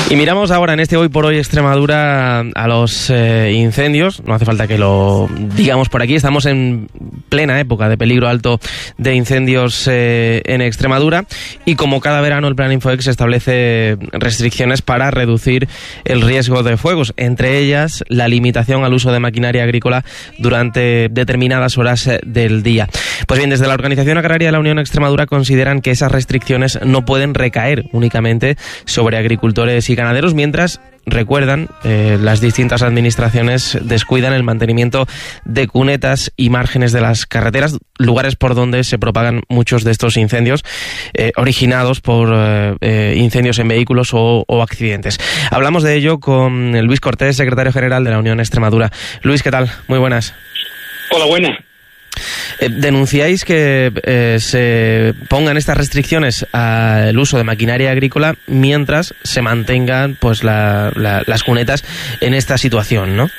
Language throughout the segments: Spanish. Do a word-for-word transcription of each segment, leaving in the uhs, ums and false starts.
Y miramos ahora en este Hoy por Hoy Extremadura a los eh, incendios. No hace falta que lo digamos por aquí. Estamos en plena época de peligro alto de incendios eh, en Extremadura. Y como cada verano el Plan Infoex establece restricciones para reducir el riesgo de fuegos. Entre ellas la limitación al uso de maquinaria agrícola durante determinadas horas del día. Pues bien, desde la Organización Agraria de la Unión Extremadura consideran que esas restricciones no pueden recaer únicamente sobre agricultores y ganaderos, mientras recuerdan eh, las distintas administraciones descuidan el mantenimiento de cunetas y márgenes de las carreteras, lugares por donde se propagan muchos de estos incendios eh, originados por eh, eh, incendios en vehículos o, o accidentes. Hablamos de ello con Luis Cortés, secretario general de la Unión Extremadura. Luis, ¿qué tal? Muy buenas. Hola, buenas. Eh, denunciáis que eh, se pongan estas restricciones al uso de maquinaria agrícola mientras se mantengan pues la, la, las cunetas en esta situación, ¿no?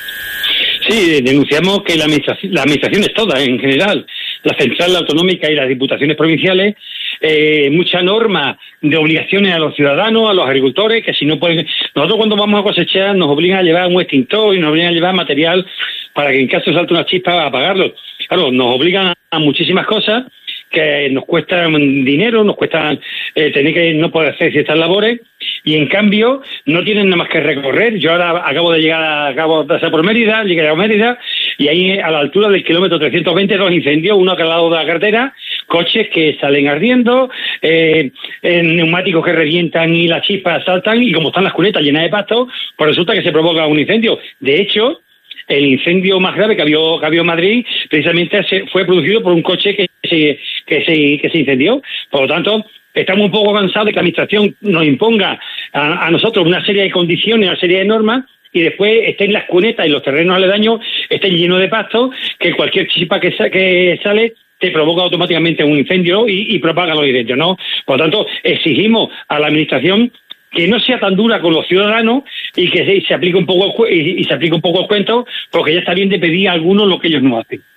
Sí, denunciamos que la administración, la administración es toda en general, la central autonómica y las diputaciones provinciales, eh, mucha norma de obligaciones a los ciudadanos, a los agricultores, que si no pueden... Nosotros cuando vamos a cosechar nos obligan a llevar un extintor y nos obligan a llevar material para que en caso de salte una chispa apagarlo. Claro, nos obligan a muchísimas cosas que nos cuestan dinero, nos cuestan eh, tener que no poder hacer ciertas labores, y en cambio no tienen nada más que recorrer. Yo ahora acabo de llegar, a, acabo de pasar por Mérida, llegué a Mérida, y ahí a la altura del kilómetro trescientos veinte dos incendios, uno a cada lado de la carretera, coches que salen ardiendo, eh, eh, neumáticos que revientan y las chispas saltan, y como están las cunetas llenas de pasto, pues resulta que se provoca un incendio. De hecho, el incendio más grave que había, que había en Madrid precisamente se, fue producido por un coche que se, que se, que se incendió. Por lo tanto, estamos un poco cansados de que la administración nos imponga a, a nosotros una serie de condiciones, una serie de normas, y después estén las cunetas y los terrenos aledaños estén llenos de pasto, que cualquier chispa que, sa- que sale te provoca automáticamente un incendio y, y propaga los incendios, ¿no? Por lo tanto, exigimos a la administración que no sea tan dura con los ciudadanos y que se, se aplique un poco y, y se aplique un poco el cuento, porque ya está bien de pedir a algunos lo que ellos no hacen.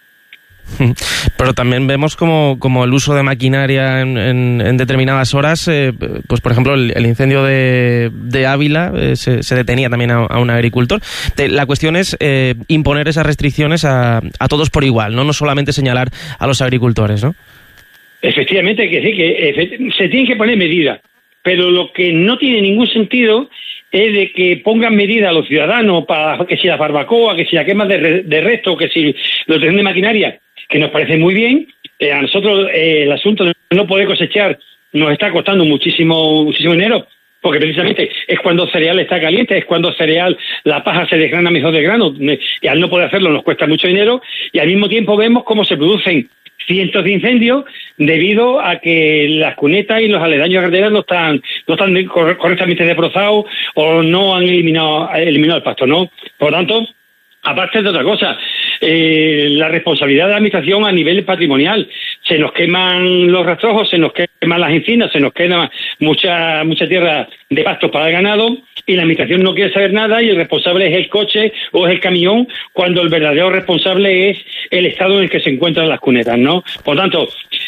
Pero también vemos como, como el uso de maquinaria en, en, en determinadas horas, eh, pues por ejemplo el, el incendio de, de Ávila eh, se, se detenía también a, a un agricultor. De, la cuestión es eh, imponer esas restricciones a, a todos por igual, ¿no? No solamente señalar a los agricultores, ¿no? Efectivamente, que sí, que efect- se tienen que poner medidas, pero lo que no tiene ningún sentido es de que pongan medidas a los ciudadanos para que si la barbacoa, que si la quema de, re- de resto, que si la obtención de maquinaria, que nos parece muy bien. Eh, a nosotros eh, el asunto de no poder cosechar nos está costando muchísimo muchísimo dinero, porque precisamente es cuando el cereal está caliente, es cuando el cereal, la paja se desgrana mejor de grano, y al no poder hacerlo nos cuesta mucho dinero, y al mismo tiempo vemos cómo se producen cientos de incendios debido a que las cunetas y los aledaños de carreteras no están no están cor- correctamente desbrozados o no han eliminado eliminado el pasto, ¿no? Por lo tanto, aparte de otra cosa, eh, la responsabilidad de la administración a nivel patrimonial. Se nos queman los rastrojos, se nos queman las encinas, se nos quema mucha mucha tierra de pasto para el ganado, y la administración no quiere saber nada, y el responsable es el coche o es el camión, cuando el verdadero responsable es el estado en el que se encuentran las cunetas, ¿no? Por tanto,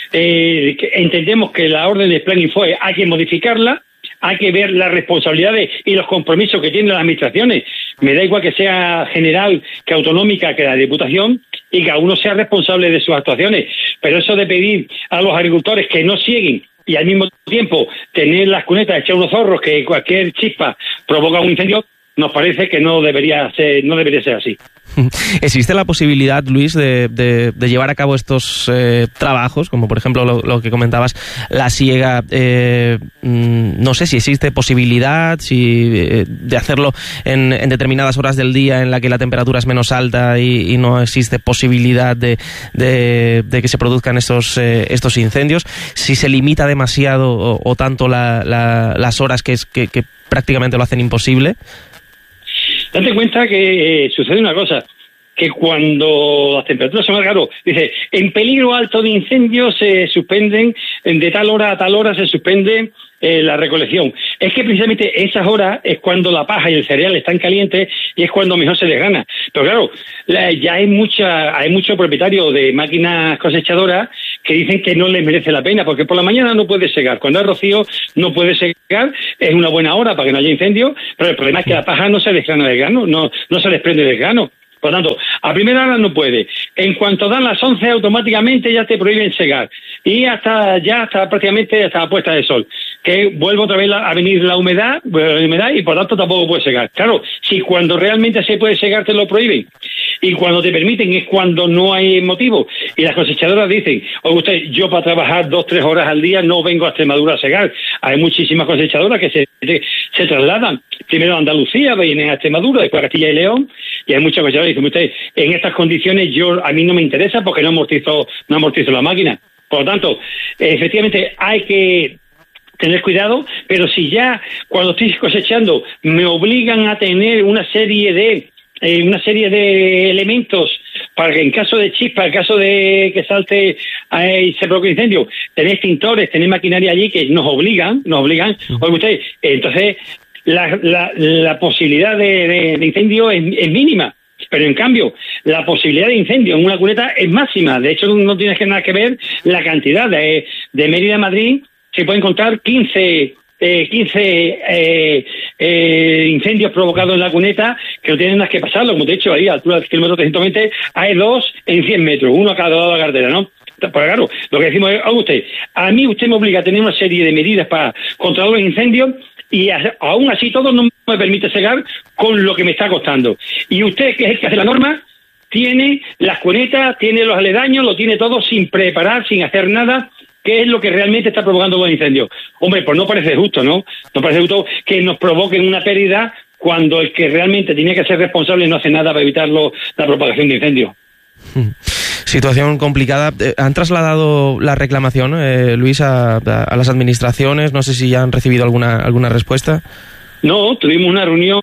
eh, entendemos que la orden del Plan Infoex hay que modificarla. Hay que ver las responsabilidades y los compromisos que tienen las administraciones. Me da igual que sea general, que autonómica, que la Diputación, y que cada uno sea responsable de sus actuaciones. Pero eso de pedir a los agricultores que no cieguen y al mismo tiempo tener las cunetas, echar unos zorros, que cualquier chispa provoca un incendio, nos parece que no debería ser, no debería ser así. ¿Existe la posibilidad, Luis, de, de, de llevar a cabo estos eh, trabajos, como por ejemplo lo, lo que comentabas, la siega? Eh, no sé si existe posibilidad si eh, de hacerlo en, en determinadas horas del día en la que la temperatura es menos alta y, y no existe posibilidad de, de, de que se produzcan estos, eh, estos incendios. Si se limita demasiado o, o tanto la, la, las horas que, es, que, que prácticamente lo hacen imposible. Date cuenta que eh, sucede una cosa, que cuando las temperaturas son más claro, dice, en peligro alto de incendios se suspenden, de tal hora a tal hora se suspende eh, la recolección. Es que precisamente esas horas es cuando la paja y el cereal están calientes y es cuando mejor se desgrana. Pero claro, la, ya hay mucha, hay muchos propietarios de máquinas cosechadoras que dicen que no les merece la pena, porque por la mañana no puede segar, cuando hay rocío no puede segar, es una buena hora para que no haya incendio, pero el problema es que la paja no se desgrana del grano, no, no se desprende del grano. Por tanto, a primera hora no puede. En cuanto dan las once, automáticamente ya te prohíben segar. Y hasta ya hasta prácticamente hasta la puesta de sol. Que vuelve otra vez a venir la humedad, la humedad y por tanto tampoco puede segar. Claro, si cuando realmente se puede segar te lo prohíben y cuando te permiten es cuando no hay motivo. Y las cosechadoras dicen, oye usted, yo para trabajar dos, tres horas al día no vengo a Extremadura a segar. Hay muchísimas cosechadoras que se, se trasladan. Primero a Andalucía, vienen a Extremadura, después a Castilla y León, y hay muchas cosechadoras que dicen, usted, en estas condiciones yo a mí no me interesa porque no amortizo, no amortizo la máquina. Por lo tanto, efectivamente hay que tener cuidado, pero si ya cuando estoy cosechando me obligan a tener una serie de eh, una serie de elementos para que en caso de chispa, en caso de que salte eh, y se provoque incendio, tener extintores, tener maquinaria allí que nos obligan, nos obligan, oye usted, entonces la, la, la posibilidad de, de, de incendio es, es mínima. Pero en cambio, la posibilidad de incendio en una cuneta es máxima. De hecho, no tienes que nada que ver la cantidad. De, de Mérida a Madrid se pueden contar quince, eh, quince eh, eh, incendios provocados en la cuneta que no tienen nada que pasarlo. Como te he dicho, ahí a altura del kilómetro trescientos veinte hay dos en cien metros, uno a cada lado de la carretera, ¿no? Pues claro, lo que decimos es, a usted, a mí usted me obliga a tener una serie de medidas para controlar los incendios y a, aún así todo no me permite segar con lo que me está costando. Y usted, que es el que hace la norma, tiene las cunetas, tiene los aledaños, lo tiene todo sin preparar, sin hacer nada, que es lo que realmente está provocando los incendios. Hombre, pues no parece justo, ¿no? No parece justo que nos provoquen una pérdida cuando el que realmente tiene que ser responsable no hace nada para evitar lo, la propagación de incendios. Situación complicada. ¿Han trasladado la reclamación, eh, Luis, a, a, a las administraciones? No sé si ya han recibido alguna alguna respuesta. No, tuvimos una reunión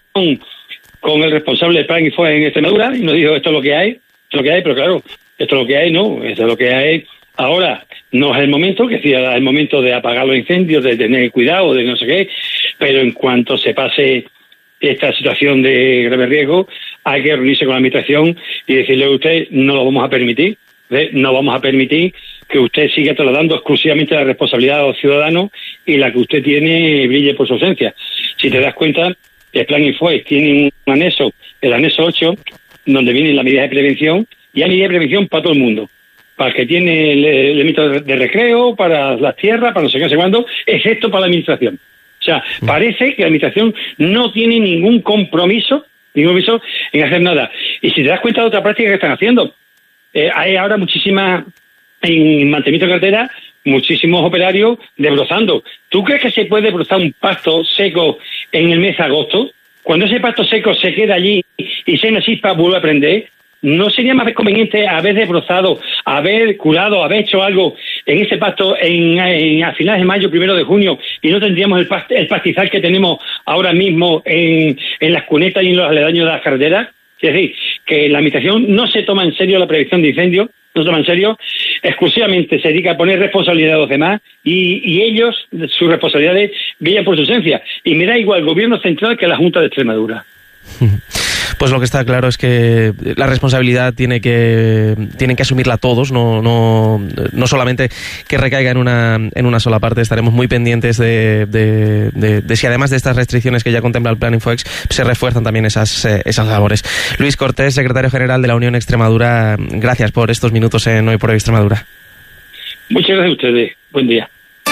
con el responsable del Plan y fue en Extremadura y nos dijo esto es lo que hay, esto es lo que hay, pero claro, esto es lo que hay, no, esto es lo que hay. Ahora no es el momento, que sí, es el momento de apagar los incendios, de tener cuidado, de no sé qué, pero en cuanto se pase esta situación de grave riesgo, hay que reunirse con la administración y decirle a usted, no lo vamos a permitir, ¿eh? no vamos a permitir que usted siga trasladando exclusivamente la responsabilidad a los ciudadanos y la que usted tiene brille por su ausencia. Si te das cuenta, el Plan Infoes tiene un anexo, el anexo ocho, donde vienen las medidas de prevención, y hay medidas de prevención para todo el mundo. Para el que tiene el elemento de recreo, para las tierras, para no sé qué, no sé cuándo, excepto para la administración. O sea, parece que la administración no tiene ningún compromiso, ningún compromiso en hacer nada. Y si te das cuenta de otra práctica que están haciendo, eh, hay ahora muchísimas, en mantenimiento de carretera, muchísimos operarios desbrozando. ¿Tú crees que se puede desbrozar un pasto seco en el mes de agosto? Cuando ese pasto seco se queda allí y se una chispa vuelve a prender, ¿no sería más conveniente haber desbrozado, haber curado, haber hecho algo en ese pasto en, en, a finales de mayo, primero de junio, y no tendríamos el, past, el pastizal que tenemos ahora mismo en, en las cunetas y en los aledaños de las carreteras? Es decir, que la administración no se toma en serio la prevención de incendios, no se toma en serio, exclusivamente se dedica a poner responsabilidad a los demás y, y ellos, sus responsabilidades, brillan por su ausencia. Y me da igual el gobierno central que la Junta de Extremadura. Pues lo que está claro es que la responsabilidad tiene que tienen que asumirla todos, no no no solamente que recaiga en una en una sola parte. Estaremos muy pendientes de, de, de, de si además de estas restricciones que ya contempla el Plan Infoex se refuerzan también esas esas labores. Luis Cortés, secretario general de la Unión Extremadura, gracias por estos minutos en Hoy por Hoy Extremadura. Muchas gracias a ustedes. Buen día.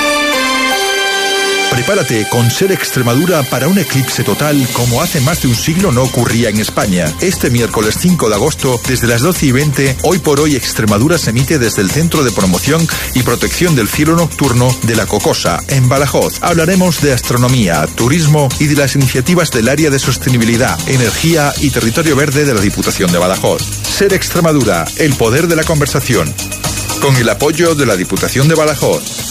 Prepárate con SER Extremadura para un eclipse total como hace más de un siglo no ocurría en España. Este miércoles cinco de agosto, desde las doce y veinte, Hoy por Hoy Extremadura se emite desde el Centro de Promoción y Protección del Cielo Nocturno de La Cocosa, en Badajoz. Hablaremos de astronomía, turismo y de las iniciativas del área de sostenibilidad, energía y territorio verde de la Diputación de Badajoz. SER Extremadura, el poder de la conversación. Con el apoyo de la Diputación de Badajoz.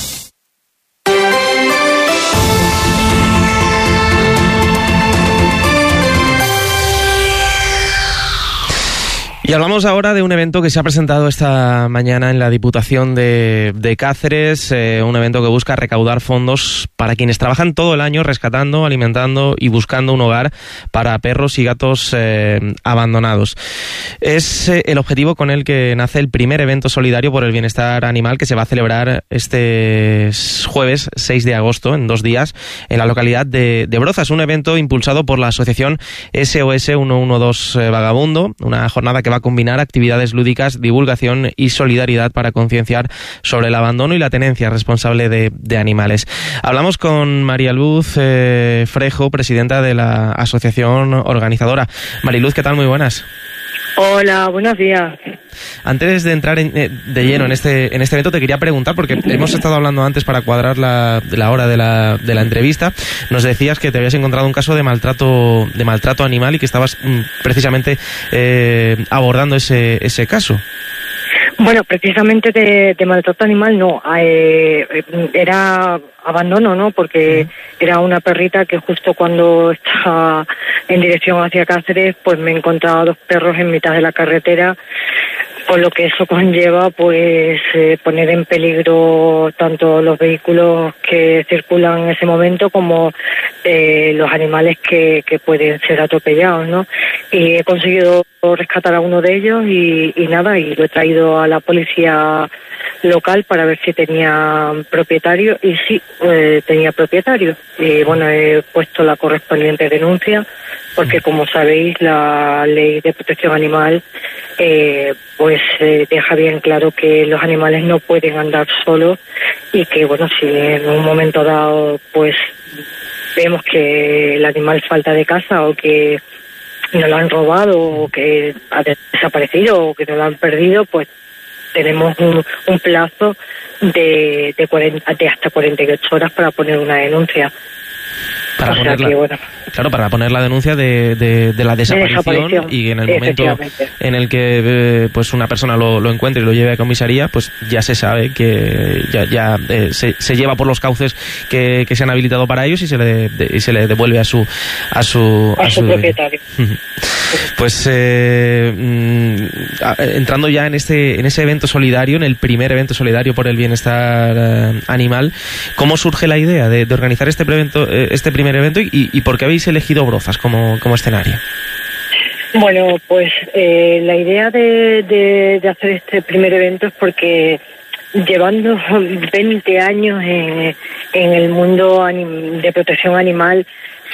Y hablamos ahora de un evento que se ha presentado esta mañana en la Diputación de, de Cáceres, eh, un evento que busca recaudar fondos para quienes trabajan todo el año rescatando, alimentando y buscando un hogar para perros y gatos eh, abandonados. Es eh, el objetivo con el que nace el primer evento solidario por el bienestar animal que se va a celebrar este jueves seis de agosto, en dos días, en la localidad de, de Brozas, un evento impulsado por la asociación S O S ciento doce Vagabundo, una jornada que va a combinar actividades lúdicas, divulgación y solidaridad para concienciar sobre el abandono y la tenencia responsable de, de animales. Hablamos con María Luz eh, Frejo, presidenta de la asociación organizadora. Mariluz, ¿qué tal? Muy buenas. Hola, buenos días. Antes de entrar en, de lleno en este en este evento, te quería preguntar, porque hemos estado hablando antes para cuadrar la, la hora de la, de la entrevista. Nos decías que te habías encontrado un caso de maltrato de maltrato animal y que estabas mm, precisamente eh, abordando ese, ese caso. Bueno, precisamente de, de maltrato animal no, eh, era abandono, ¿no? Porque era una perrita que justo cuando estaba en dirección hacia Cáceres, pues me encontraba dos perros en mitad de la carretera, con lo que eso conlleva, pues eh, poner en peligro tanto los vehículos que circulan en ese momento como eh, los animales que, que pueden ser atropellados, ¿no? Y he conseguido rescatar a uno de ellos y, y nada, y lo he traído a la policía local para ver si tenía propietario, y sí, eh, tenía propietario. Y bueno, he puesto la correspondiente denuncia, porque como sabéis, la ley de protección animal eh, pues eh, deja bien claro que los animales no pueden andar solos, y que bueno, si en un momento dado pues vemos que el animal falta de casa, o que no lo han robado, o que ha desaparecido, o que no lo han perdido, pues tenemos un, un plazo de, de, cuarenta, de hasta cuarenta y ocho horas para poner una denuncia. Para o poner sea la, que, bueno, claro, para poner la denuncia de, de, de la desaparición, de desaparición, y en el momento en el que eh, pues una persona lo, lo encuentre y lo lleve a comisaría, pues ya se sabe que ya, ya eh, se, se lleva por los cauces que, que se han habilitado para ellos, y se le de, y se le devuelve a su a su a, a su, su propietario. Pues eh, entrando ya en este en ese evento solidario, en el primer evento solidario por el bienestar eh, animal, ¿cómo surge la idea de, de organizar este evento, este primer evento, y, y por qué habéis elegido Brozas como, como escenario? Bueno, pues eh, la idea de, de, de hacer este primer evento es porque llevando veinte años en, en el mundo anim, de protección animal,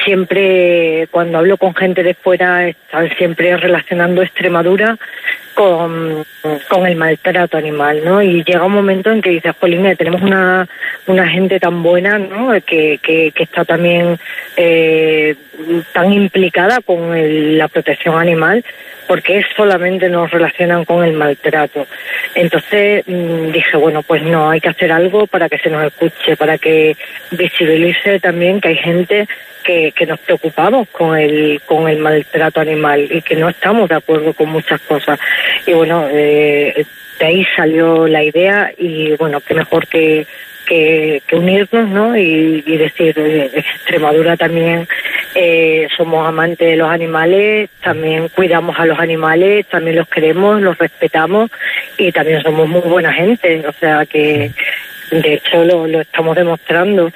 siempre cuando hablo con gente de fuera están siempre relacionando Extremadura con, con el maltrato animal, ¿no? Y llega un momento en que dices, Polina, tenemos una una gente tan buena, ¿no? Que, que, que está también eh, tan implicada con el, la protección animal, porque solamente nos relacionan con el maltrato. Entonces mmm, dije, bueno, pues no, hay que hacer algo para que se nos escuche, para que visibilice también que hay gente que, que nos preocupamos con el con el maltrato animal y que no estamos de acuerdo con muchas cosas. Y bueno, eh, de ahí salió la idea, y bueno, qué mejor que Que, que unirnos, ¿no? Y, y decir, en Extremadura también eh, somos amantes de los animales, también cuidamos a los animales, también los queremos, los respetamos, y también somos muy buena gente, o sea que de hecho lo, lo estamos demostrando.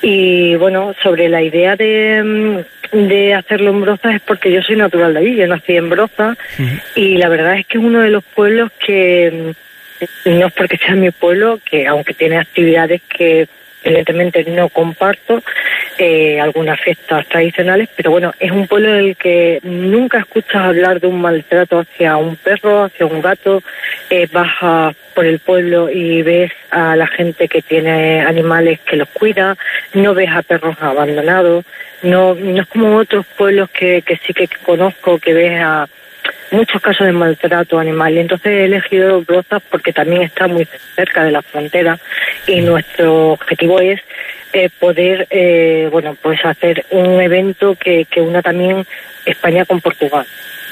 Y bueno, sobre la idea de, de hacerlo en Brozas, es porque yo soy natural de allí, yo nací en Brozas, uh-huh. Y la verdad es que es uno de los pueblos que, no es porque sea mi pueblo, que aunque tiene actividades que evidentemente no comparto, eh, algunas fiestas tradicionales, pero bueno, es un pueblo en el que nunca escuchas hablar de un maltrato hacia un perro, hacia un gato. Eh, vas a, por el pueblo y ves a la gente que tiene animales que los cuida, no ves a perros abandonados, no, no es como otros pueblos que, que sí que conozco, que ves a muchos casos de maltrato animal. Y entonces he elegido Brozas porque también está muy cerca de la frontera, y nuestro objetivo es eh, poder eh, bueno pues hacer un evento que, que una también España con Portugal.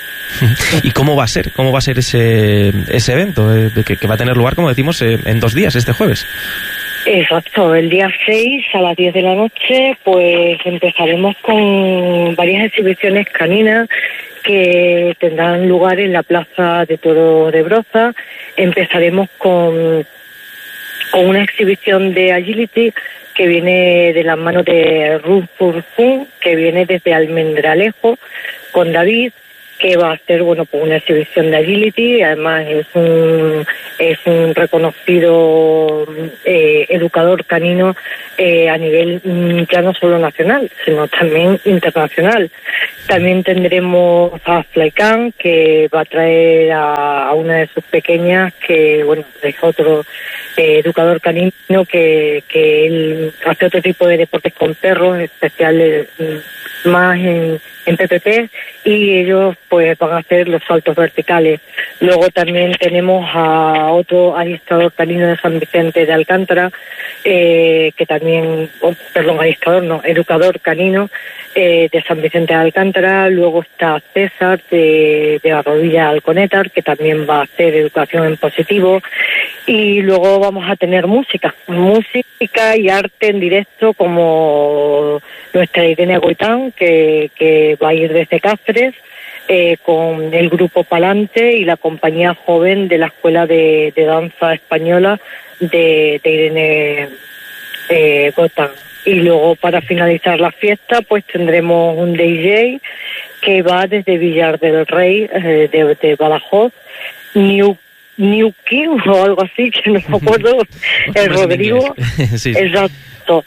¿Y cómo va a ser? ¿Cómo va a ser ese ese evento eh, que, que va a tener lugar, como decimos, eh, en dos días, este jueves? Exacto, el día seis a las diez de la noche pues empezaremos con varias exhibiciones caninas que tendrán lugar en la Plaza de Toros de Broza. Empezaremos con, con una exhibición de agility que viene de las manos de Ruth Furfun, que viene desde Almendralejo, con David, que va a hacer, bueno, pues una exhibición de agility. Además es un es un reconocido eh, educador canino eh, a nivel ya no solo nacional, sino también internacional. También tendremos a Flycan, que va a traer a, a una de sus pequeñas, que bueno, es otro eh, educador canino que, que él hace otro tipo de deportes con perros, especiales más en, en P P P, y ellos pues van a hacer los saltos verticales. Luego también tenemos a otro adiestrador canino de San Vicente de Alcántara, eh, que también, oh, perdón, adiestrador no, educador canino eh, de San Vicente de Alcántara. Luego está César de, de la Rodilla Alconétar, que también va a hacer educación en positivo. Y luego vamos a tener música, música y arte en directo, como nuestra Irene Goitán, que, que va a ir desde Cáceres, eh, con el grupo Palante y la compañía joven de la Escuela de, de Danza Española de, de Irene eh, Goitán. Y luego, para finalizar la fiesta, pues tendremos un D J que va desde Villar del Rey, eh, de, de Badajoz, New New King o algo así, que no me acuerdo, el Rodrigo, sí. Exacto.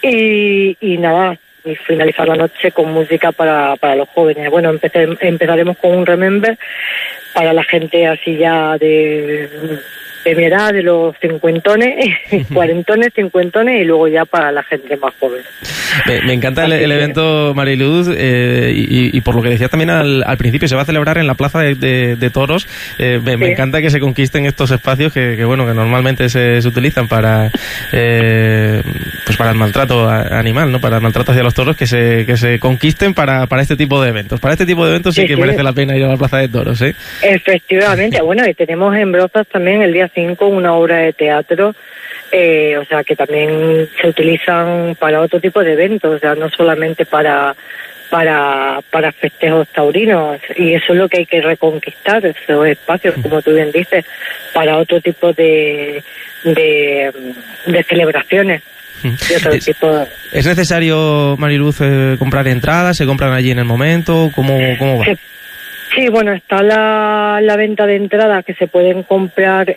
Y, y nada, y finalizar la noche con música para, para los jóvenes. Bueno, empecé, empezaremos con un remember para la gente así ya de, de mi edad, de los cincuentones, cuarentones, cincuentones, y luego ya para la gente más joven. Me, me encanta el, el evento, Mariluz, eh, y, y por lo que decías también al, al principio, se va a celebrar en la Plaza de, de, de Toros. Eh, me, sí. me encanta que se conquisten estos espacios que, que bueno, que normalmente se, se utilizan para eh, pues para el maltrato animal, ¿no? Para el maltrato hacia los toros, que se que se conquisten para, para este tipo de eventos. Para este tipo de eventos sí, sí que sí. merece la pena ir a la Plaza de Toros, ¿eh? Efectivamente. Bueno, y tenemos en Brozas también el día cinco una obra de teatro. Eh, o sea, que también se utilizan para otro tipo de eventos, o sea, no solamente para para para festejos taurinos, y eso es lo que hay que reconquistar, esos espacios, como tú bien dices, para otro tipo de de, de celebraciones. De otro es, tipo de... ¿Es necesario, Mariluz, eh, comprar entradas? ¿Se compran allí en el momento? ¿Cómo, cómo va? Sí. Sí, bueno, está la, la venta de entradas que se pueden comprar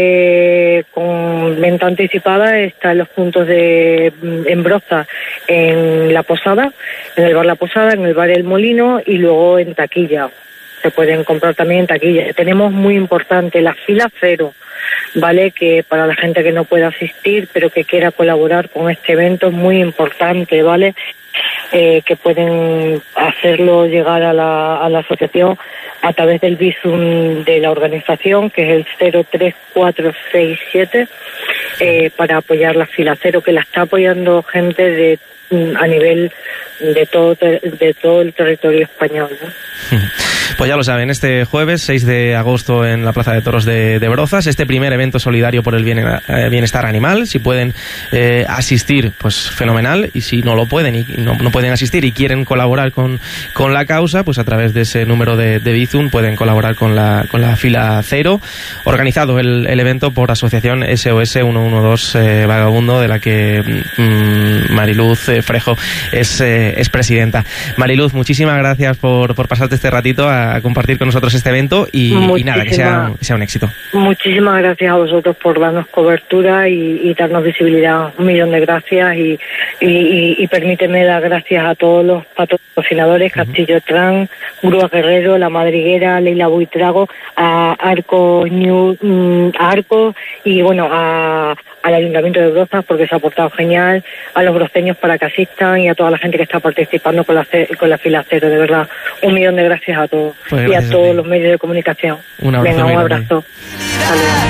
eh, con venta anticipada. Está en los puntos de en Broza, en La Posada, en el bar La Posada, en el bar El Molino, y luego en taquilla. Se pueden comprar también en taquilla. Tenemos muy importante la fila cero, ¿vale? Que para la gente que no pueda asistir, pero que quiera colaborar con este evento, es muy importante, ¿vale? Eh, que pueden hacerlo llegar a la, a la asociación a través del Bizum de la organización, que es el cero tres cuatro seis siete, eh, para apoyar la fila cero, que la está apoyando gente de a nivel de todo de todo el territorio español, ¿no? Pues ya lo saben, este jueves seis de agosto en la Plaza de Toros de, de Brozas, este primer evento solidario por el bien, eh, bienestar animal. Si pueden eh, asistir, pues fenomenal, y si no lo pueden y no, no pueden asistir y quieren colaborar con, con la causa, pues a través de ese número de, de Bizum pueden colaborar con la, con la fila cero, organizado el, el evento por Asociación S O S ciento doce eh, Vagabundo, de la que mmm, Mariluz eh, Frejo es, eh, es presidenta. Mariluz, muchísimas gracias por, por pasarte este ratito a, a compartir con nosotros este evento y, y nada, que sea, que sea un éxito. Muchísimas gracias a vosotros por darnos cobertura y, y darnos visibilidad. Un millón de gracias, y, y, y, y permíteme dar gracias a todos los patrocinadores, uh-huh. Castillo Trans, Grúa Guerrero, La Madriguera, Leila Buitrago, a Arco New, a Arco y bueno, a al Ayuntamiento de Brozas, porque se ha portado genial, a los broceños para que asistan, y a toda la gente que está participando con la con la fila cero. De verdad, un millón de gracias a todos, pues y a todos a los medios de comunicación. Un abrazo. Venga, un abrazo.